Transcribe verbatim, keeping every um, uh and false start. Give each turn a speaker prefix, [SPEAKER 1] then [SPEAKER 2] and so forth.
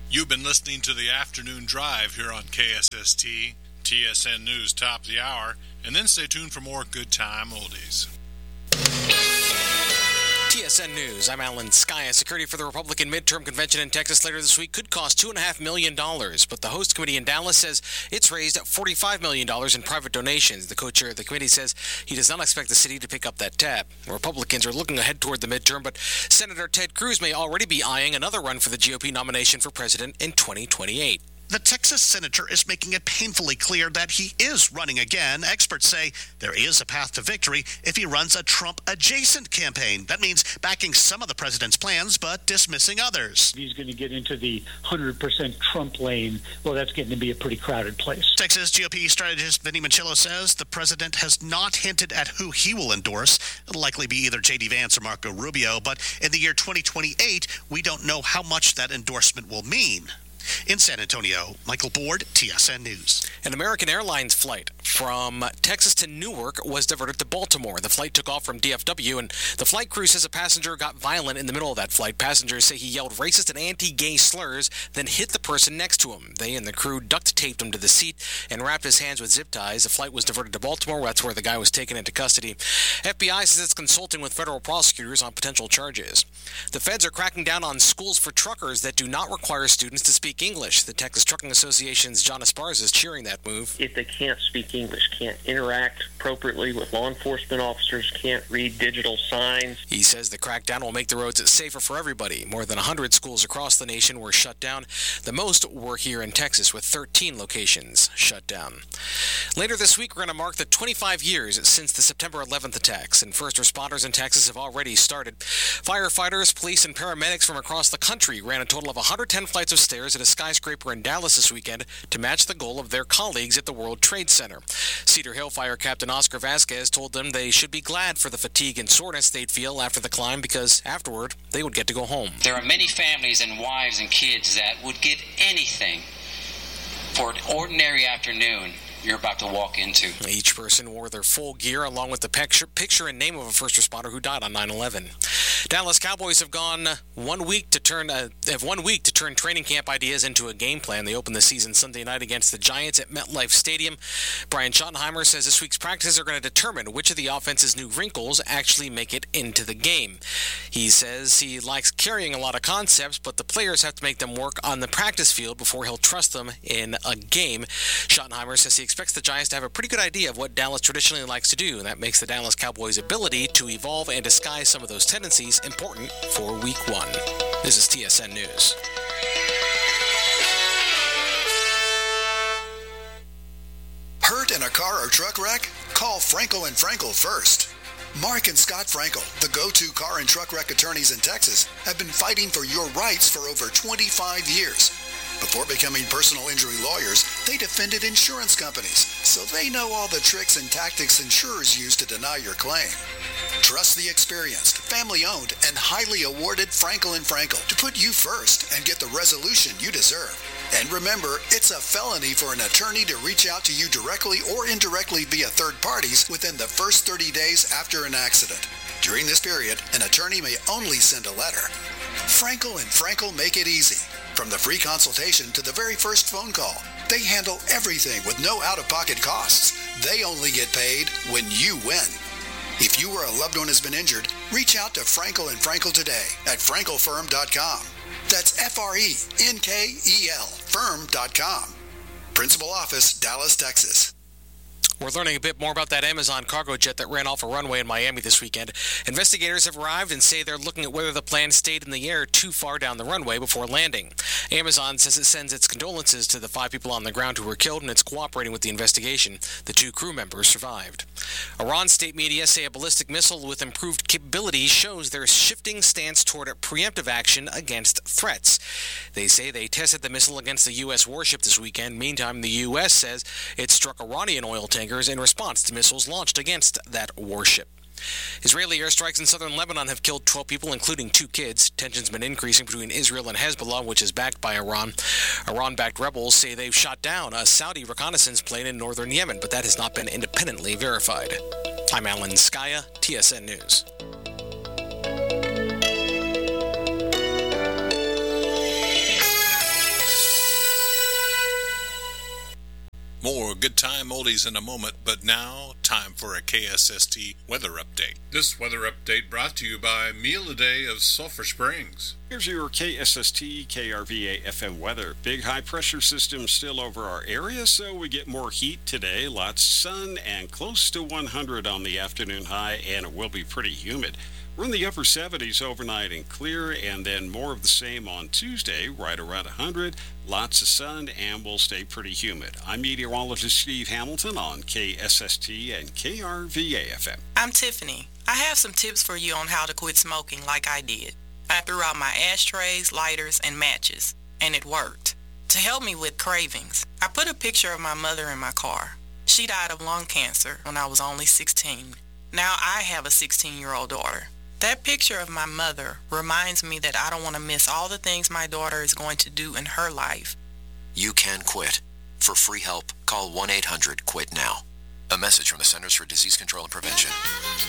[SPEAKER 1] You've been listening to the Afternoon Drive here on K S S T, T S N News Top of the Hour, and then stay tuned for more Good Time Oldies.
[SPEAKER 2] T S N News, I'm Alan Skaya. Security for the Republican midterm convention in Texas later this week could cost two point five million dollars, but the host committee in Dallas says it's raised forty-five million dollars in private donations. The co-chair of the committee says he does not expect the city to pick up that tab. Republicans are looking ahead toward the midterm, but Senator Ted Cruz may already be eyeing another run for the G O P nomination for president in twenty twenty-eight.
[SPEAKER 3] The Texas senator is making it painfully clear that he is running again. Experts say there is a path to victory if he runs a Trump-adjacent campaign. That means backing some of the president's plans, but dismissing others.
[SPEAKER 4] He's going to get into the one hundred percent Trump lane. Well, that's getting to be a pretty crowded place.
[SPEAKER 3] Texas G O P strategist Vinny Manchillo says the president has not hinted at who he will endorse. It'll likely be either J D Vance or Marco Rubio, but in the year twenty twenty-eight, we don't know how much that endorsement will mean. In San Antonio, Michael Board, T S N News.
[SPEAKER 2] An American Airlines flight from Texas to Newark was diverted to Baltimore. The flight took off from D F W, and the flight crew says a passenger got violent in the middle of that flight. Passengers say he yelled racist and anti-gay slurs, then hit the person next to him. They and the crew duct-taped him to the seat and wrapped his hands with zip ties. The flight was diverted to Baltimore. That's where the guy was taken into custody. F B I says it's consulting with federal prosecutors on potential charges. The feds are cracking down on schools for truckers that do not require students to speak English. The Texas Trucking Association's John Esparza is cheering that move.
[SPEAKER 5] If they can't speak English, can't interact appropriately with law enforcement officers, can't read digital signs.
[SPEAKER 2] He says the crackdown will make the roads safer for everybody. More than one hundred schools across the nation were shut down. The most were here in Texas, with thirteen locations shut down. Later this week, we're going to mark the twenty-five years since the September eleventh attacks, and first responders in Texas have already started. Firefighters, police, and paramedics from across the country ran a total of one hundred ten flights of stairs at a skyscraper in Dallas this weekend to match the goal of their colleagues at the World Trade Center. Cedar Hill Fire Captain Oscar Vasquez told them they should be glad for the fatigue and soreness they'd feel after the climb, because afterward they would get to go home.
[SPEAKER 6] There are many families and wives and kids that would give anything for an ordinary afternoon you're about to walk into.
[SPEAKER 2] Each person wore their full gear along with the picture, picture and name of a first responder who died on nine eleven. Dallas Cowboys have gone one week to turn uh, have one week to turn training camp ideas into a game plan. They opened the season Sunday night against the Giants at MetLife Stadium. Brian Schottenheimer says this week's practices are going to determine which of the offense's new wrinkles actually make it into the game. He says he likes carrying a lot of concepts, but the players have to make them work on the practice field before he'll trust them in a game. Schottenheimer says he expects the Giants to have a pretty good idea of what Dallas traditionally likes to do, and that makes the Dallas Cowboys' ability to evolve and disguise some of those tendencies important for Week one. This is T S N News.
[SPEAKER 7] Hurt in a car or truck wreck? Call Frankel and Frankel first. Mark and Scott Frankel, the go-to car and truck wreck attorneys in Texas, have been fighting for your rights for over twenty-five years. Before becoming personal injury lawyers, they defended insurance companies, so they know all the tricks and tactics insurers use to deny your claim. Trust the experienced, family-owned, and highly awarded Frankel and Frankel to put you first and get the resolution you deserve. And remember, it's a felony for an attorney to reach out to you directly or indirectly via third parties within the first thirty days after an accident. During this period, an attorney may only send a letter. Frankel and Frankel make it easy. From the free consultation to the very first phone call, they handle everything with no out-of-pocket costs. They only get paid when you win. If you or a loved one has been injured, reach out to Frankel and Frankel today at frankel firm dot com. That's F R E N K E L firm dot com. Principal office, Dallas, Texas.
[SPEAKER 2] We're learning a bit more about that Amazon cargo jet that ran off a runway in Miami this weekend. Investigators have arrived and say they're looking at whether the plane stayed in the air too far down the runway before landing. Amazon says it sends its condolences to the five people on the ground who were killed, and it's cooperating with the investigation. The two crew members survived. Iran state media say a ballistic missile with improved capabilities shows their shifting stance toward a preemptive action against threats. They say they tested the missile against the U S warship this weekend. Meantime, the U S says it struck Iranian oil tankers in response to missiles launched against that warship. Israeli airstrikes in southern Lebanon have killed twelve people, including two kids. Tensions been increasing between Israel and Hezbollah, which is backed by Iran. Iran-backed rebels say they've shot down a Saudi reconnaissance plane in northern Yemen, but that has not been independently verified. I'm Alan Skaya, T S N News.
[SPEAKER 1] good time oldies in a moment, but now, time for a K S S T weather update. This weather update brought to you by Meal a Day of Sulphur Springs.
[SPEAKER 8] Here's your K S S T K R V A F M weather. Big high pressure system still over our area, so we get more heat today. Lots of sun and close to one hundred on the afternoon high, and it will be pretty humid. We're in the upper seventies overnight and clear, and then more of the same on Tuesday, right around one hundred. Lots of sun, and we'll stay pretty humid. I'm meteorologist Steve Hamilton on K S S T and K R V A F M.
[SPEAKER 9] I'm Tiffany. I have some tips for you on how to quit smoking like I did. I threw out my ashtrays, lighters, and matches, and it worked. To help me with cravings, I put a picture of my mother in my car. She died of lung cancer when I was only sixteen. Now I have a sixteen-year-old daughter. That picture of my mother reminds me that I don't want to miss all the things my daughter is going to do in her life.
[SPEAKER 10] You can quit. For free help, call one eight hundred quit now. A message from the Centers for Disease Control and Prevention.